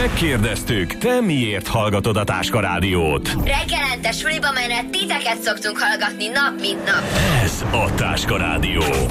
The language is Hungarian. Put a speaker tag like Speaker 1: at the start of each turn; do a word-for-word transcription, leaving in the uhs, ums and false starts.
Speaker 1: Megkérdeztük, te miért hallgatod a Táska Rádiót?
Speaker 2: Reggelente suliba menet titeket szoktunk hallgatni nap mint nap.
Speaker 1: Ez a Táska Rádió.